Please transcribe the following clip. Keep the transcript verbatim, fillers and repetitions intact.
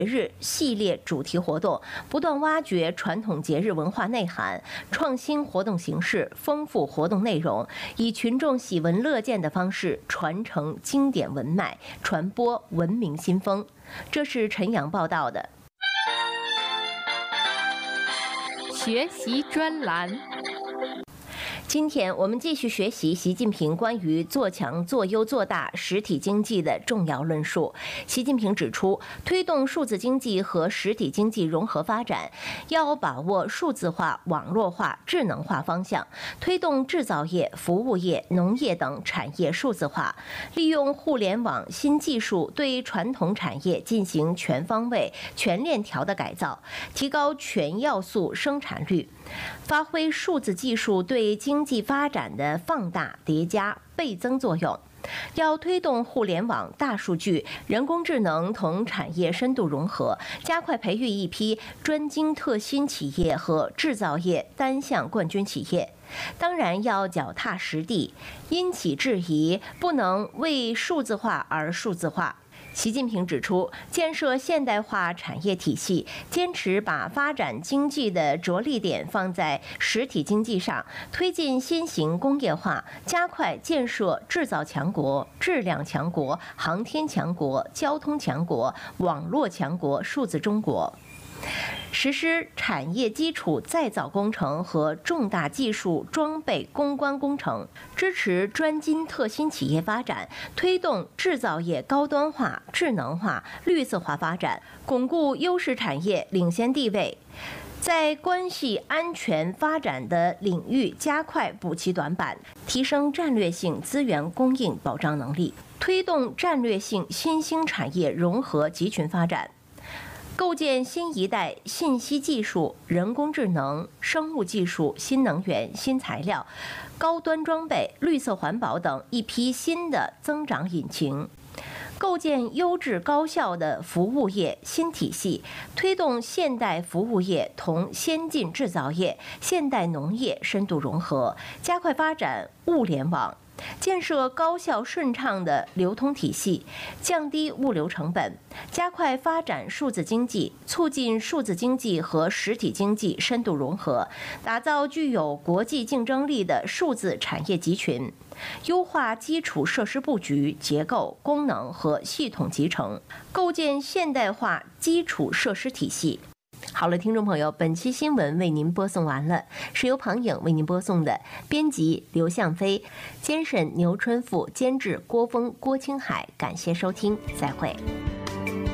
日系列主题活动，不断挖掘传统节日文化内涵，创新活动形式，丰富活动内容，以群众喜闻乐见的方式传承经典文脉，传播文明新风。这是陈阳报道的。 学习专栏。 今天我们继续学习习近平关于做强、做优、做大实体经济的重要论述。习近平指出，推动数字经济和实体经济融合发展，要把握数字化、网络化、智能化方向，推动制造业、服务业、农业等产业数字化，利用互联网新技术对传统产业进行全方位、全链条的改造，提高全要素生产率，发挥数字技术对经济发展的放大、叠加、倍增作用。要推动互联网、大数据、人工智能同产业深度融合，加快培育一批专精特新企业和制造业单项冠军企业。当然要脚踏实地，因企制宜，不能为数字化而数字化。习近平指出，建设现代化产业体系，坚持把发展经济的着力点放在实体经济上，推进新型工业化，加快建设制造强国、质量强国、航天强国、交通强国、网络强国、数字中国。实施产业基础再造工程和重大技术装备攻关工程，支持专精特新企业发展，推动制造业高端化、智能化、绿色化发展，巩固优势产业领先地位。在关系安全发展的领域加快补齐短板，提升战略性资源供应保障能力，推动战略性新兴产业融合集群发展。构建新一代信息技术、人工智能、生物技术、新能源、新材料、高端装备、绿色环保等一批新的增长引擎，构建优质高效的服务业新体系，推动现代服务业同先进制造业、现代农业深度融合，加快发展物联网。建设高效顺畅的流通体系，降低物流成本，加快发展数字经济，促进数字经济和实体经济深度融合，打造具有国际竞争力的数字产业集群，优化基础设施布局、结构、功能和系统集成，构建现代化基础设施体系。好了，听众朋友，本期新闻为您播送完了，是由庞颖为您播送的，编辑刘向飞，监审牛春富，监制郭峰、郭青海，感谢收听，再会。